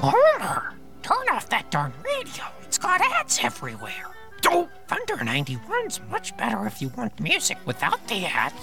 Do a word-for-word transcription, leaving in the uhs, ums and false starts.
Homer, turn off that darn radio. It's got ads everywhere. Oh, Thunder ninety-one's much better if you want music without the ads.